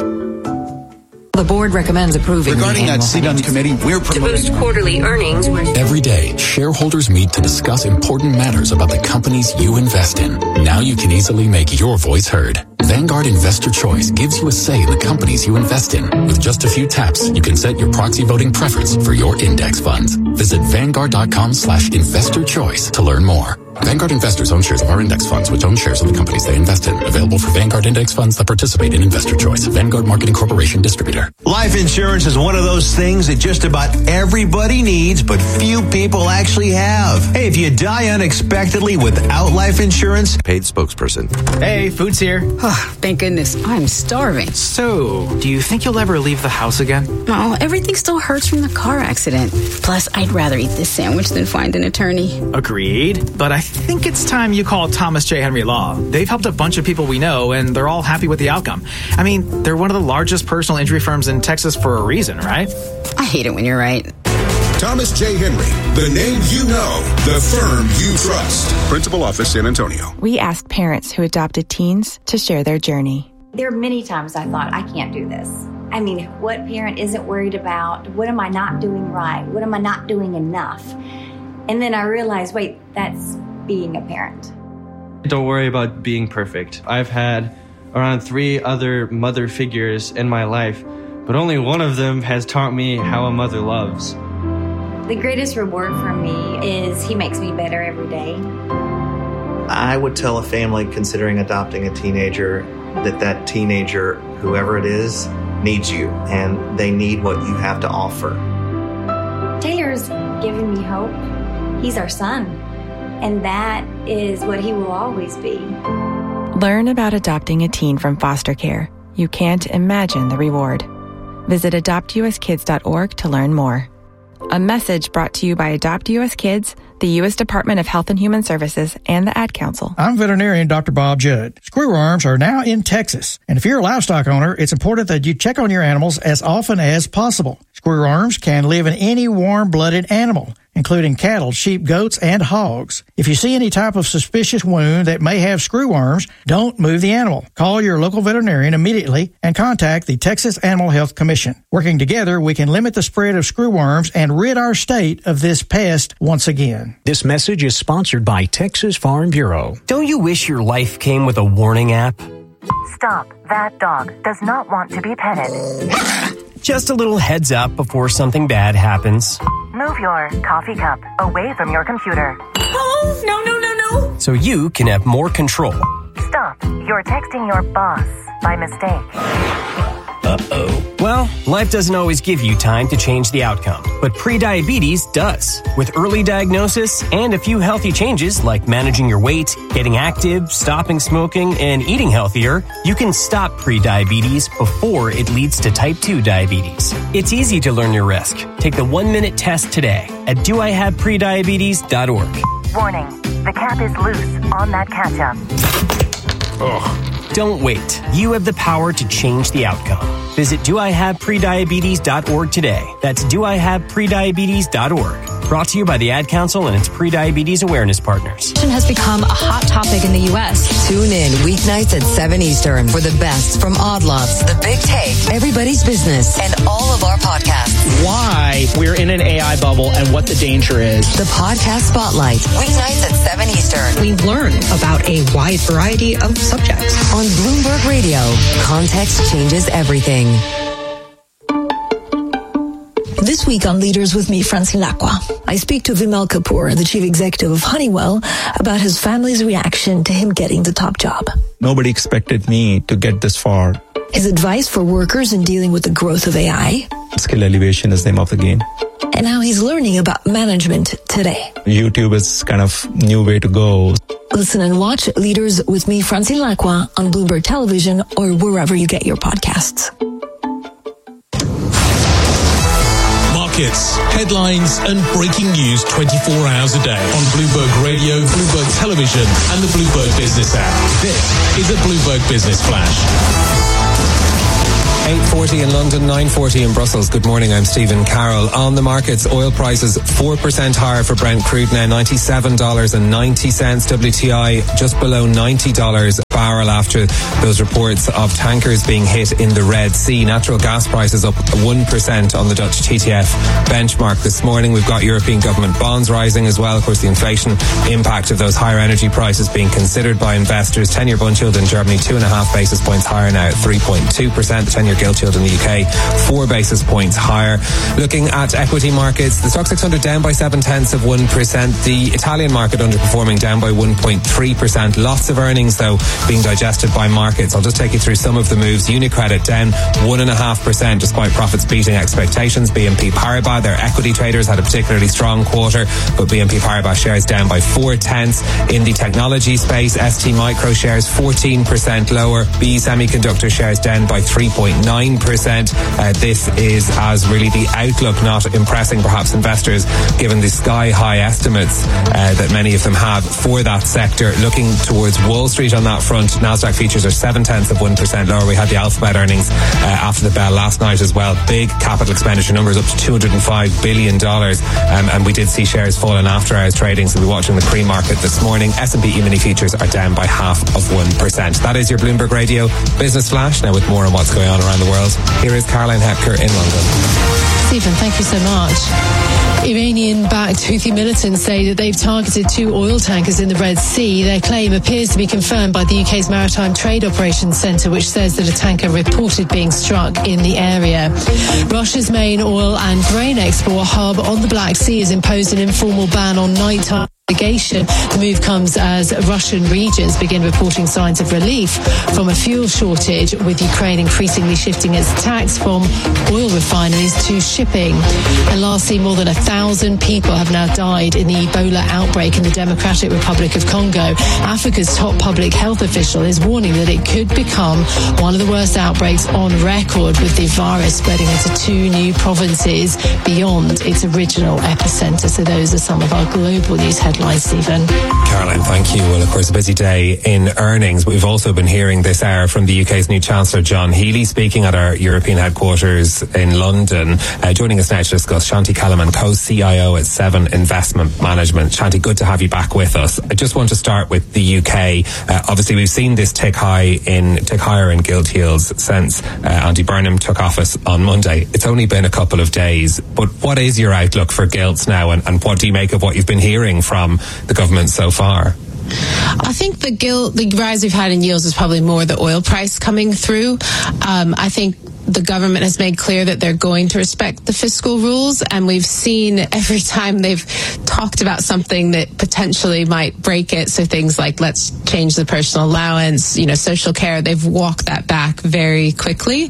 The board recommends approving regarding that seat on committee. We're promoting to boost quarterly earnings. Every day, shareholders meet to discuss important matters about the companies you invest in. Now you can easily make your voice heard. Vanguard Investor Choice gives you a say in the companies you invest in. With just a few taps, you can set your proxy voting preference for your index funds. Visit Vanguard dot com slash investor choice to learn more. Vanguard investors own shares of our index funds, which own shares of the companies they invest in. Available for Vanguard index funds that participate in Investor Choice. Vanguard Marketing Corporation distributor. Life insurance is one of those things that just about everybody needs, but few people actually have. Hey, if you die unexpectedly without life insurance, paid spokesperson. Hey, food's here. Oh, thank goodness. I'm starving. So, do you think you'll ever leave the house again? Oh, everything still hurts from the car accident. Plus, I'd rather eat this sandwich than find an attorney. Agreed. But I I think it's time you call Thomas J. Henry Law. They've helped a bunch of people we know, and they're all happy with the outcome. I mean, they're one of the largest personal injury firms in Texas for a reason, right? I hate it when you're right. Thomas J. Henry, the name you know, the firm you trust. Principal office, San Antonio. We asked parents who adopted teens to share their journey. There are many times I thought, I can't do this. I mean, what parent isn't worried about? What am I not doing right? What am I not doing enough? And then I realized, wait, that's being a parent. Don't worry about being perfect. I've had around three other mother figures in my life, but only one of them has taught me how a mother loves. The greatest reward for me is he makes me better every day. I would tell a family considering adopting a teenager that that teenager, whoever it is, needs you, and they need what you have to offer. Taylor's given me hope. He's our son. And that is what he will always be. Learn about adopting a teen from foster care. You can't imagine the reward. Visit adopt u s kids dot org to learn more. A message brought to you by Adopt U S Kids, the U S Department of Health and Human Services, and the Ad Council. I'm veterinarian Doctor Bob Judd. Screwworms are now in Texas. And if you're a livestock owner, it's important that you check on your animals as often as possible. Screwworms can live in any warm-blooded animal, including cattle, sheep, goats, and hogs. If you see any type of suspicious wound that may have screwworms, don't move the animal. Call your local veterinarian immediately and contact the Texas Animal Health Commission. Working together, we can limit the spread of screwworms and rid our state of this pest once again. This message is sponsored by Texas Farm Bureau. Don't you wish your life came with a warning app? Stop. That dog does not want to be petted. Just a little heads up before something bad happens. Move your coffee cup away from your computer. Oh, no, no, no, no. So you can have more control. Stop. You're texting your boss by mistake. Uh-oh. Well, life doesn't always give you time to change the outcome, but prediabetes does. With early diagnosis and a few healthy changes like managing your weight, getting active, stopping smoking, and eating healthier, you can stop prediabetes before it leads to type two diabetes. It's easy to learn your risk. Take the one-minute test today at do I have prediabetes dot org. Warning, the cap is loose on that ketchup. Ugh. Don't wait. You have the power to change the outcome. Visit do I have prediabetes dot org today. That's do I have prediabetes dot org. Brought to you by the Ad Council and its pre-diabetes awareness partners. Has become a hot topic in the U S. Tune in weeknights at seven Eastern for the best from Odd Lots, The Big Take, Everybody's Business, and all of our podcasts. Why we're in an A I bubble and what the danger is. The Podcast Spotlight, weeknights at seven Eastern. We learn about a wide variety of subjects. On Bloomberg Radio, context changes everything. This week on Leaders with me, Francine Lacqua, I speak to Vimal Kapoor, the chief executive of Honeywell, about his family's reaction to him getting the top job. Nobody expected me to get this far. His advice for workers in dealing with the growth of A I. Skill elevation is the name of the game. and how he's learning about management today. YouTube is kind of new way to go. Listen and watch Leaders with me, Francine Lacqua, on Bloomberg Television or wherever you get your podcasts. Markets, headlines and breaking news twenty-four hours a day on Bloomberg Radio, Bloomberg Television and the Bloomberg Business app. This is a Bloomberg Business Flash. eight forty in London, nine forty in Brussels. Good morning, I'm Stephen Carroll. On the markets, oil prices four percent higher for Brent crude now, ninety-seven dollars and ninety cents. W T I just below ninety dollars a barrel after those reports of tankers being hit in the Red Sea. Natural gas prices up one percent on the Dutch T T F benchmark this morning. We've got European government bonds rising as well. Of course, the inflation impact of those higher energy prices being considered by investors. ten-year bund yield in Germany, two and a half basis points higher now at three point two percent. The ten-year gilt yield in the U K, four basis points higher. Looking at equity markets, the Stoxx six hundred down by seven tenths of one percent. The Italian market underperforming, down by one point three percent. Lots of earnings, though, being digested by markets. I'll just take you through some of the moves. UniCredit down one point five percent despite profits beating expectations. B N P Paribas, their equity traders, had a particularly strong quarter, but B N P Paribas shares down by four tenths. In the technology space, S T Micro shares fourteen percent lower. B Semiconductor shares down by three point nine percent. Uh, this is as really the outlook not impressing perhaps investors given the sky high estimates uh, that many of them have for that sector. Looking towards Wall Street on that front, Nasdaq futures are seven tenths of one percent lower. We had the Alphabet earnings uh, after the bell last night as well. Big capital expenditure numbers, up to two hundred five billion dollars, um, and we did see shares fall in after hours trading, so we'll be watching the pre-market this morning. S and P E-mini futures are down by half of one percent. That is your Bloomberg Radio Business Flash. Now with more on what's going on around the world, here is Caroline Hepker in London. Stephen, thank you so much. Iranian-backed Houthi militants say that they've targeted two oil tankers in the Red Sea. Their claim appears to be confirmed by the U K's Maritime Trade Operations Centre, which says that a tanker reported being struck in the area. Russia's main oil and grain export hub on the Black Sea has imposed an informal ban on nighttime navigation. The move comes as Russian regions begin reporting signs of relief from a fuel shortage, with Ukraine increasingly shifting its attacks from oil refineries to shipping. And lastly, more than a thousand people have now died in the Ebola outbreak in the Democratic Republic of Congo. Africa's top public health official is warning that it could become one of the worst outbreaks on record, with the virus spreading into two new provinces beyond its original epicenter. So those are some of our global news headlines. Stephen. Caroline, thank you. Well, of course, a busy day in earnings. We've also been hearing this hour from the U K's new Chancellor, John Healey, speaking at our European headquarters in London. Uh, joining us now to discuss, Shanti Kellerman, co-C I O at Seven Investment Management. Shanti, good to have you back with us. I just want to start with the U K. Uh, obviously, we've seen this tick high in tick higher in gilt yields since uh, Andy Burnham took office on Monday. It's only been a couple of days, but what is your outlook for gilts now, and, and what do you make of what you've been hearing from the government so far? I think the gilt, the rise we've had in yields is probably more the oil price coming through. Um, I think the government has made clear that they're going to respect the fiscal rules, and we've seen every time they've talked about something that potentially might break it, so things like let's change the personal allowance, you know, social care, they've walked that back very quickly.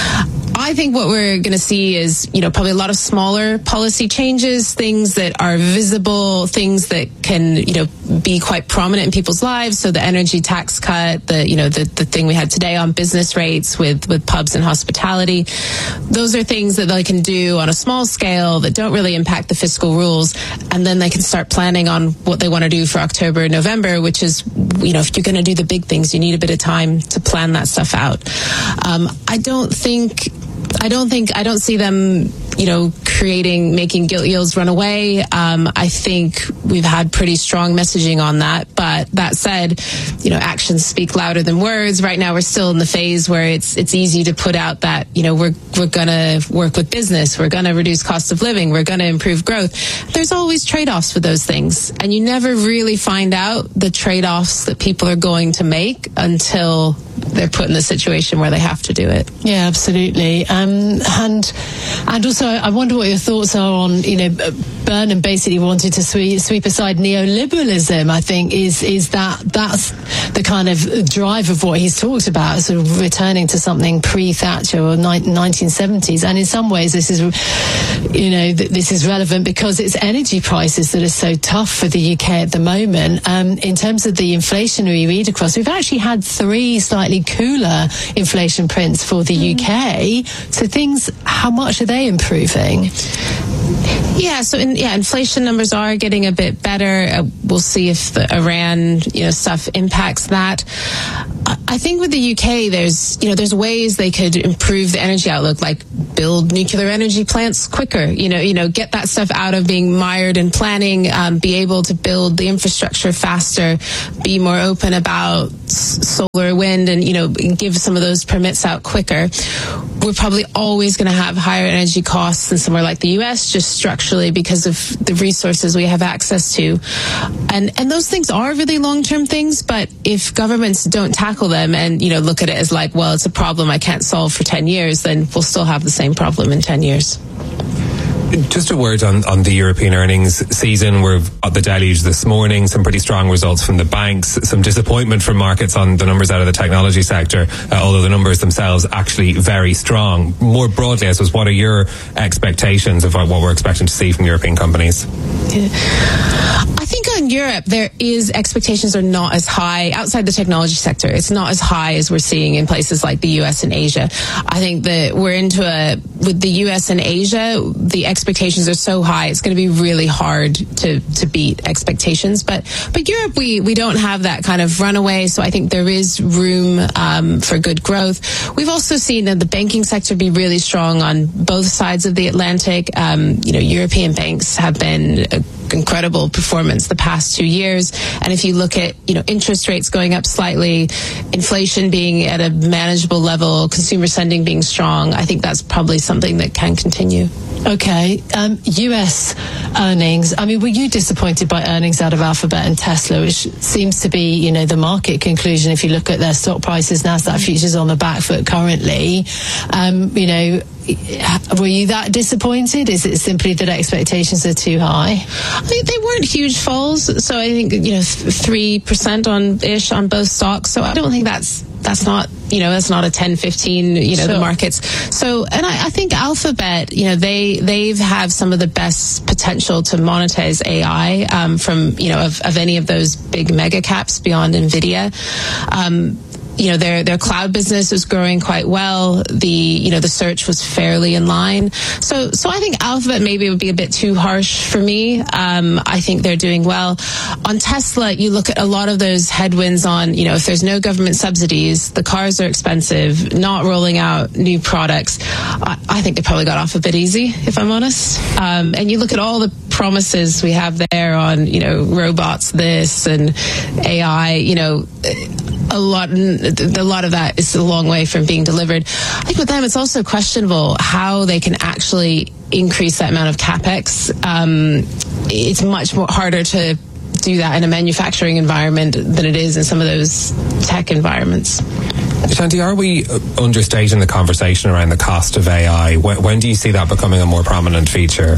I think what we're going to see is, you know, probably a lot of smaller policy changes, things that are visible, things that can, you know, be quite prominent in people's lives. So the energy tax cut, the, you know, the, the thing we had today on business rates with, with pubs and hospitality. Those are things that they can do on a small scale that don't really impact the fiscal rules. And then they can start planning on what they want to do for October and November, which is, you know, if you're going to do the big things, you need a bit of time to plan that stuff out. Um, I don't think... I don't think, I don't see them, you know, creating, making gilt yields run away. Um, I think we've had pretty strong messaging on that. But that said, you know, actions speak louder than words. Right now, we're still in the phase where it's it's easy to put out that, you know, we're we're going to work with business. We're going to reduce cost of living. We're going to improve growth. There's always trade-offs for those things. And you never really find out the trade-offs that people are going to make until they're put in the situation where they have to do it. Yeah, absolutely. Um, and and also, I wonder what your thoughts are on, you know, Burnham basically wanted to sweep, sweep aside neoliberalism, I think, is is that that's the kind of drive of what he's talked about, sort of returning to something pre-Thatcher or nineteen seventies. And in some ways, this is, you know, this is relevant because it's energy prices that are so tough for the U K at the moment. Um, in terms of the inflationary read across, we've actually had three slightly cooler inflation prints for the mm. U K. So things, how much are they improving? Yeah, so in, yeah, inflation numbers are getting a bit better. Uh, we'll see if the Iran, you know, stuff impacts that. I think with the U K, there's, you know, there's ways they could improve the energy outlook, like build nuclear energy plants quicker. You know, you know, get that stuff out of being mired in planning. Um, be able to build the infrastructure faster. Be more open about s- solar, wind, and you know, give some of those permits out quicker. We're probably always going to have higher energy costs than somewhere like the U S, just structurally because of the resources we have access to. And and those things are really long-term things, but if governments don't tackle them and, you know, look at it as like, well, it's a problem I can't solve for ten years, then we'll still have the same problem in ten years. Just a word on, on the European earnings season. We're at the deluge this morning, some pretty strong results from the banks, some disappointment from markets on the numbers out of the technology sector, uh, although the numbers themselves actually very strong. More broadly, I suppose, what are your expectations of what we're expecting to see from European companies? Yeah. I think on Europe, there is expectations are not as high outside the technology sector. It's not as high as we're seeing in places like the U S and Asia. I think that we're into a, with the U S and Asia, the expectations are so high, it's going to be really hard to, to beat expectations. But, but Europe, we, we don't have that kind of runaway. So I think there is room, um, for good growth. We've also seen that the banking sector be really strong on both sides of the Atlantic. Um, you know, European banks have been a incredible performance the past two years. And if you look at, you know, interest rates going up slightly, inflation being at a manageable level, consumer spending being strong, I think that's probably something that can continue. Okay. Um, U S earnings. I mean, were you disappointed by earnings out of Alphabet and Tesla, which seems to be, you know, the market conclusion if you look at their stock prices, NASDAQ futures on the back foot currently? Um, you know, were you that disappointed? Is it simply that expectations are too high? I think they weren't huge falls. So I think, you know, three percent on ish on both stocks. So I don't think that's that's not, you know, that's not a ten, fifteen, you know, sure. The markets. So, and I, I think Alphabet, you know, they, they've have some of the best potential to monetize A I, um, from, you know, of, of any of those big mega caps beyond NVIDIA. Um, You know, their their cloud business is growing quite well. The, you know, the search was fairly in line. So so I think Alphabet maybe would be a bit too harsh for me. Um, I think they're doing well. On Tesla, you look at a lot of those headwinds on, you know, if there's no government subsidies, the cars are expensive, not rolling out new products. I, I think they probably got off a bit easy, if I'm honest. Um, and you look at all the promises we have there on, you know, robots, this and A I, you know, a lot, a lot of that is a long way from being delivered. I think with them, it's also questionable how they can actually increase that amount of capex. Um, it's much more harder to do that in a manufacturing environment than it is in some of those tech environments. Shanti, are we understating the conversation around the cost of A I? When, when do you see that becoming a more prominent feature?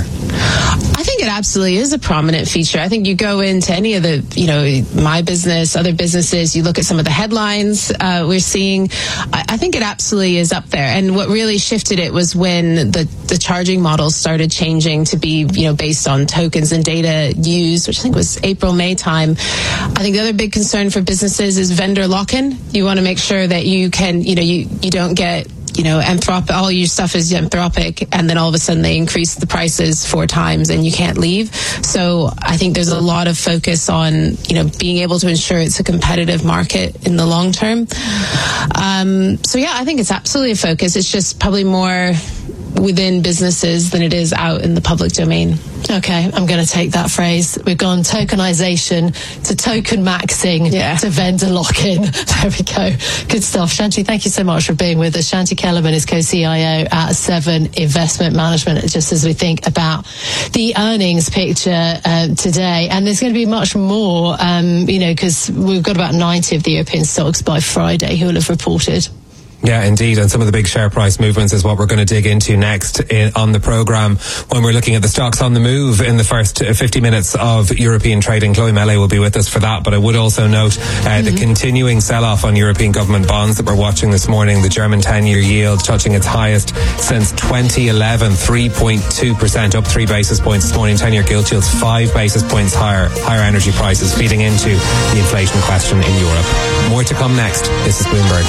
I think it absolutely is a prominent feature. I think you go into any of the, you know, my business, other businesses, you look at some of the headlines uh, we're seeing. I, I think it absolutely is up there. And what really shifted it was when the, the charging models started changing to be, you know, based on tokens and data used, which I think was April, May time. I think the other big concern for businesses is vendor lock-in. You want to make sure that you can, you know, you, you don't get, you know, Anthropic, all your stuff is Anthropic, and then all of a sudden they increase the prices four times and you can't leave. So I think there's a lot of focus on, you know, being able to ensure it's a competitive market in the long term. Um, so yeah, I think it's absolutely a focus. It's just probably more within businesses than it is out in the public domain. Okay, I'm going to take that phrase. We've gone tokenization to token maxing yeah. to vendor lock-in. There we go. Good stuff. Shanti, thank you so much for being with us. Shanti Kellerman is co-C I O at Seven Investment Management, just as we think about the earnings picture uh, today. And there's going to be much more, um, you know, because we've got about ninety of the European stocks by Friday who will have reported. Yeah, indeed. And some of the big share price movements is what we're going to dig into next in, on the programme when we're looking at the stocks on the move in the first fifty minutes of European trading. Chloe Melee will be with us for that. But I would also note uh, mm-hmm. the continuing sell-off on European government bonds that we're watching this morning. The German ten-year yield touching its highest since twenty eleven, three point two percent, up three basis points this morning. ten-year gilt yields five basis points higher. Higher energy prices feeding into the inflation question in Europe. More to come next. This is Bloomberg.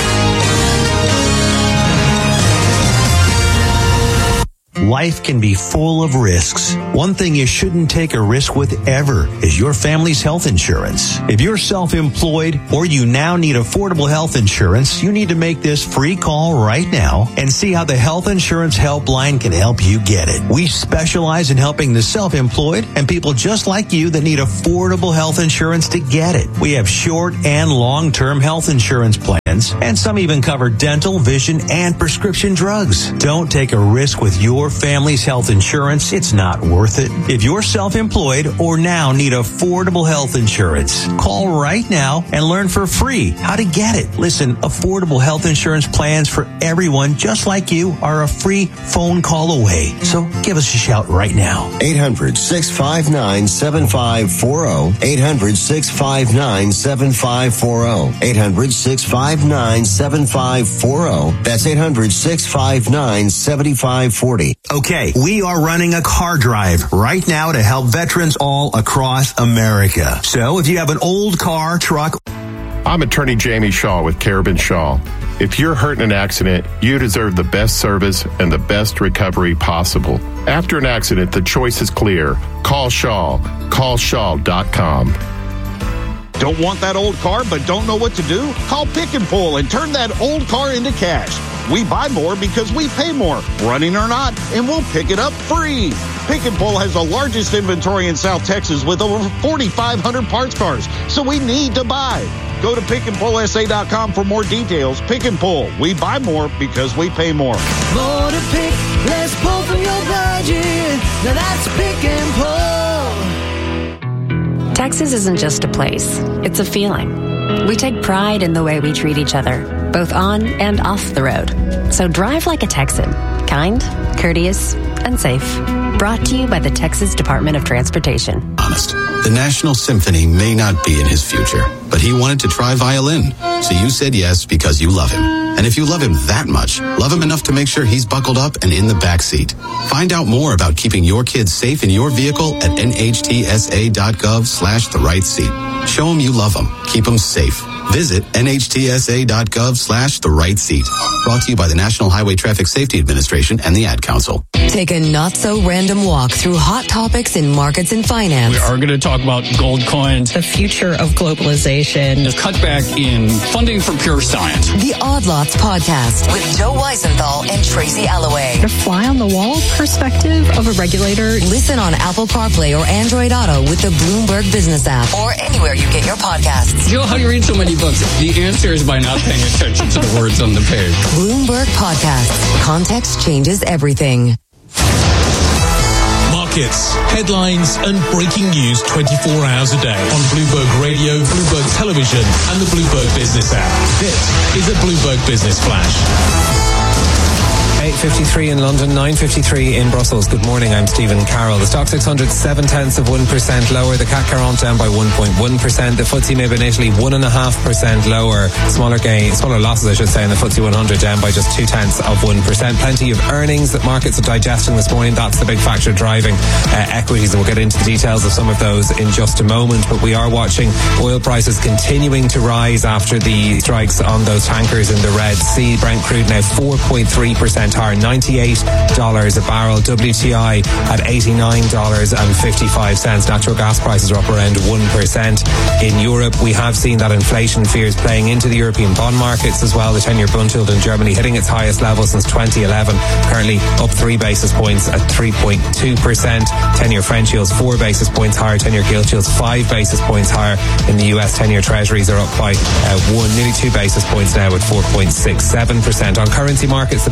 Life can be full of risks. One thing you shouldn't take a risk with ever is your family's health insurance. If you're self-employed or you now need affordable health insurance, you need to make this free call right now and see how the Health Insurance Helpline can help you get it. We specialize in helping the self-employed and people just like you that need affordable health insurance to get it. We have short and long-term health insurance plans, and some even cover dental, vision, and prescription drugs. Don't take a risk with your family's health insurance. It's not worth it. If you're self-employed or now need affordable health insurance, call right now and learn for free how to get it. Listen, affordable health insurance plans for everyone just like you are a free phone call away. So give us a shout right now. eight hundred, six five nine, seven five four zero. eight hundred, six five nine, seven five four zero. eight hundred, six five nine, seven five four zero. That's eight hundred, six five nine, seven five four zero. Okay, we are running a car drive right now to help veterans all across America. So if you have an old car, truck... I'm attorney Jamie Shaw with Carabin Shaw. If you're hurt in an accident, you deserve the best service and the best recovery possible. After an accident, the choice is clear. Call Shaw. Call shaw dot com. Don't want that old car but don't know what to do? Call Pick and Pull and turn that old car into cash. We buy more because we pay more, running or not, and we'll pick it up free. Pick and Pull has the largest inventory in South Texas with over forty-five hundred parts cars, so we need to buy. Go to pick and pull s a dot com for more details. Pick and Pull. We buy more because we pay more. More to pick, less pull from your budget. Now that's Pick and Pull. Texas isn't just a place, it's a feeling. We take pride in the way we treat each other, both on and off the road. So drive like a Texan, kind, courteous, and safe. Brought to you by the Texas Department of Transportation. Honest. The National Symphony may not be in his future, but he wanted to try violin. So you said yes because you love him. And if you love him that much, love him enough to make sure he's buckled up and in the back seat. Find out more about keeping your kids safe in your vehicle at N H T S A dot gov slash the right seat. Show him you love him. Keep him safe. Visit N H T S A dot gov slash the right seat. Brought to you by the National Highway Traffic Safety Administration and the Ad Council. Take a not-so-random walk through hot topics in markets and finance. We are going to talk about gold coins, the future of globalization, the cutback in funding for pure science. The Odd Lots Podcast with Joe Weisenthal and Tracy Alloway. The fly-on-the-wall perspective of a regulator. Listen on Apple CarPlay or Android Auto with the Bloomberg Business app or anywhere you get your podcasts. Joe, how do you read so many books? The answer is by not paying attention to the words on the page. Bloomberg Podcasts. Context changes everything. Markets, headlines, and breaking news twenty-four hours a day on Bloomberg Radio, Bloomberg Television, and the Bloomberg Business app. This is a Bloomberg Business Flash. eight fifty-three in London, nine fifty-three in Brussels. Good morning, I'm Stephen Carroll. The stock six hundred, seven tenths of one percent lower. The C A C quarante down by one point one percent. The F T S E M I B in Italy one point five percent lower. Smaller gain, smaller losses, I should say, in the F T S E one hundred down by just two tenths of one percent. Plenty of earnings that markets are digesting this morning. That's the big factor driving uh, equities, and we'll get into the details of some of those in just a moment. But we are watching oil prices continuing to rise after the strikes on those tankers in the Red Sea. Brent crude now four point three percent higher, ninety-eight dollars a barrel. W T I at eighty-nine dollars and fifty-five cents. Natural gas prices are up around one percent. In Europe, we have seen that inflation fears playing into the European bond markets as well. The ten-year bund yield in Germany hitting its highest level since twenty eleven, currently up three basis points at three point two percent. ten-year French yields four basis points higher. ten-year gilt yields five basis points higher. In the U S, ten-year treasuries are up by uh, one, nearly two basis points now at four point six seven percent. On currency markets, the Bloomberg dollar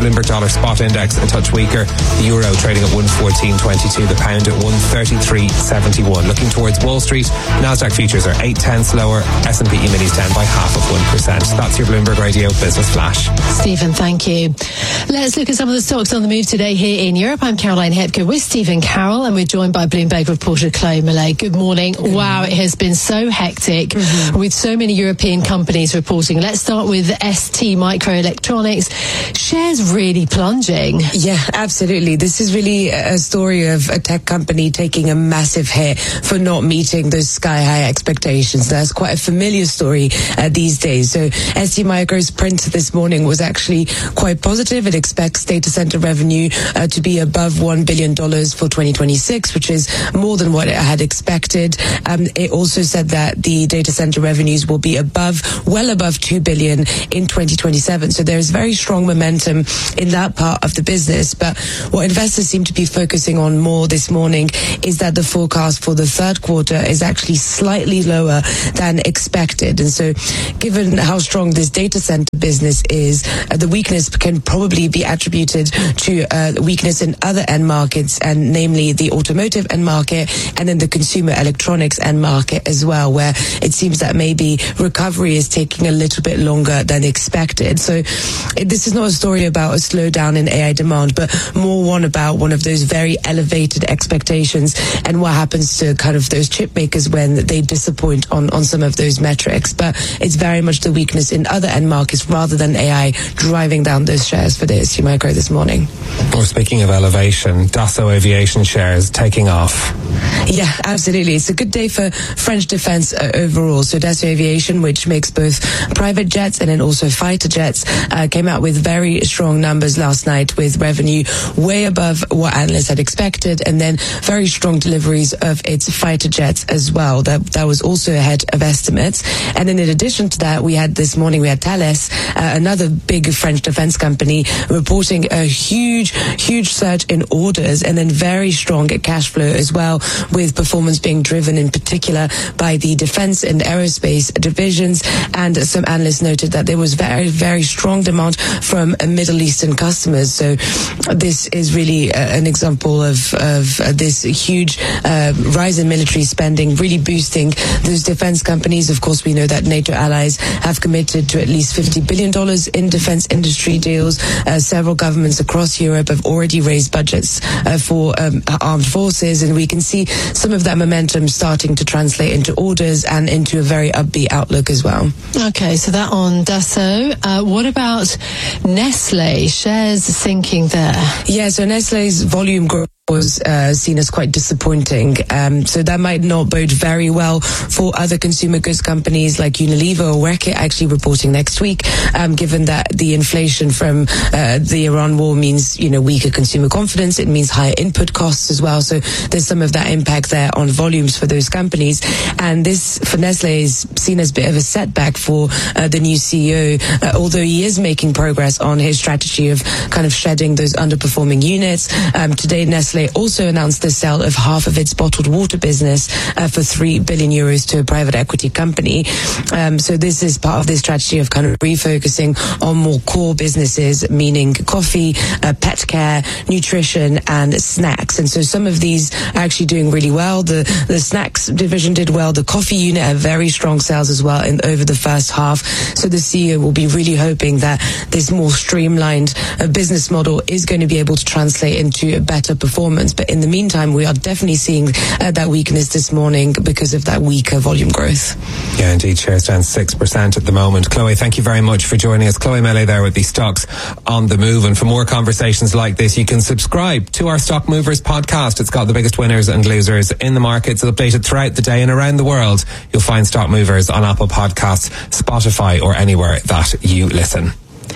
dollar spot index a touch weaker. The euro trading at one fourteen twenty-two. The pound at one thirty-three seventy-one. Looking towards Wall Street, Nasdaq futures are eight tenths lower. S and P E-minis down by half of one percent. That's your Bloomberg Radio Business Flash. Stephen, thank you. Let's look at some of the stocks on the move today here in Europe. I'm Caroline Hepker with Stephen Carroll, and we're joined by Bloomberg reporter Chloe Millay. Good morning. Good wow, morning. It has been so hectic mm-hmm. with so many European companies reporting. Let's start with S T Microelectronics. Shares really plunging. Yeah, absolutely. This is really a story of a tech company taking a massive hit for not meeting those sky-high expectations. That's quite a familiar story uh, these days. So S T Micro's print this morning was actually quite positive. It expects data center revenue uh, to be above one billion dollars for twenty twenty-six, which is more than what it had expected. Um, it also said that the data center revenues will be above, well above two billion dollars in twenty twenty-seven. So there's very strong momentum in that part of the business. But what investors seem to be focusing on more this morning is that the forecast for the third quarter is actually slightly lower than expected. And so given how strong this data center business is, uh, the weakness can probably be attributed to uh, weakness in other end markets, and namely the automotive end market and then the consumer electronics end market as well, where it seems that maybe recovery is taking a little bit longer than expected. So it, this is not a story about a slowdown in A I demand, but more one about one of those very elevated expectations and what happens to kind of those chip makers when they disappoint on, on some of those metrics. But it's very much the weakness in other end markets rather than A I driving down those shares for the S T Micro this morning. Or speaking of elevation, Dassault Aviation shares taking off. Yeah, absolutely. It's a good day for French defense uh, overall. So Dassault Aviation, which makes both private jets and then also fighter jets, uh, came out with very strong numbers last night with revenue way above what analysts had expected, and then very strong deliveries of its fighter jets as well. That that was also ahead of estimates. And then in addition to that, we had this morning, we had Thales, uh, another big French defense company, reporting a huge, huge surge in orders and then very strong cash flow as well, with performance being driven in particular by the defense and aerospace divisions. And some analysts noted that there was very, very strong demand from Middle Eastern customers. So this is really uh, an example of, of uh, this huge uh, rise in military spending, really boosting those defense companies. Of course, we know that NATO allies have committed to at least fifty billion dollars in defense industry deals. Uh, several governments across Europe have already raised budgets uh, for um, armed forces, and we can see some of that momentum starting to translate into orders and into a very upbeat outlook as well. Okay, so that on Dassault. Uh, what about Nestle? Shares sinking there. Yeah, so Nestle's volume growth was uh, seen as quite disappointing. Um, so that might not bode very well for other consumer goods companies like Unilever or Reckitt, actually reporting next week, um, given that the inflation from uh, the Iran war means, you know, weaker consumer confidence. It means higher input costs as well. So there's some of that impact there on volumes for those companies. And this, for Nestle, is seen as a bit of a setback for uh, the new C E O, uh, although he is making progress on his strategy of kind of shedding those underperforming units. Um, today, Nestle also announced the sale of half of its bottled water business uh, for three billion euros to a private equity company. Um, so this is part of this strategy of kind of refocusing on more core businesses, meaning coffee, uh, pet care, nutrition, and snacks. And so some of these are actually doing really well. The the snacks division did well. The coffee unit had very strong sales as well in over the first half. So the C E O will be really hoping that this more streamlined uh, business model is going to be able to translate into a better performance. But in the meantime, we are definitely seeing uh, that weakness this morning because of that weaker volume growth. Yeah, indeed. Shares down six percent at the moment. Chloe, thank you very much for joining us. Chloe Millay there with the Stocks on the Move. And for more conversations like this, you can subscribe to our Stock Movers podcast. It's got the biggest winners and losers in the markets updated throughout the day and around the world. You'll find Stock Movers on Apple Podcasts, Spotify, or anywhere that you listen.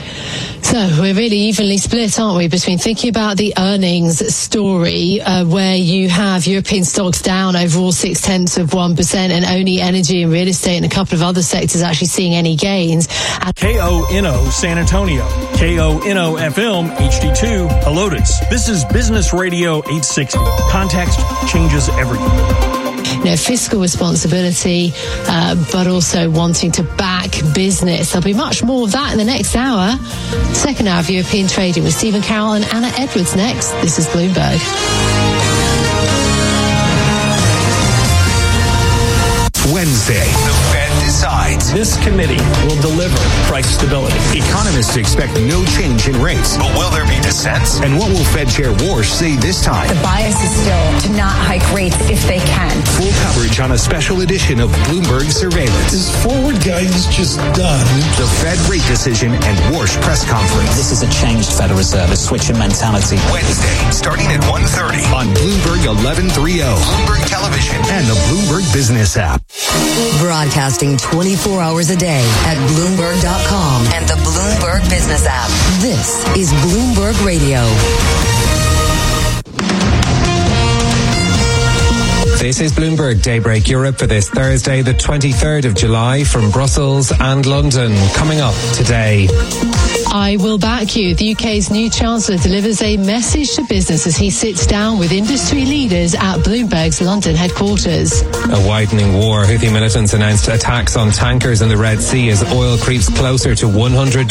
So we're really evenly split, aren't we, between thinking about the earnings story, uh, where you have European stocks down overall six tenths of one percent, and only energy and real estate and a couple of other sectors actually seeing any gains. And K O N O San Antonio, K O N O F M H D two Helotes. This is Business Radio eight sixty. Context changes everything. you know, fiscal responsibility, uh, but also wanting to back business. There'll be much more of that in the next hour. Second hour of European trading with Stephen Carroll and Anna Edwards next. This is Bloomberg. Wednesday, the Fed decides. This committee will deliver price stability. Economists expect no change in rates. But will there be dissents? And what will Fed Chair Warsh say this time? The bias is still to not hike rates if they can. Full coverage on a special edition of Bloomberg Surveillance. Is forward guidance just done? The Fed rate decision and Warsh press conference. This is a changed Federal Reserve, a switch in mentality. Wednesday, starting at one thirty on Bloomberg eleven thirty, Bloomberg Television, and the Bloomberg Business app. Broadcasting twenty-four hours a day at Bloomberg dot com and the Bloomberg Business app. This is Bloomberg Radio. This is Bloomberg Daybreak Europe for this Thursday, the twenty-third of July, from Brussels and London. Coming up today. I will back you. The U K's new Chancellor delivers a message to business as he sits down with industry leaders at Bloomberg's London headquarters. A widening war. Houthi militants announced attacks on tankers in the Red Sea as oil creeps closer to one hundred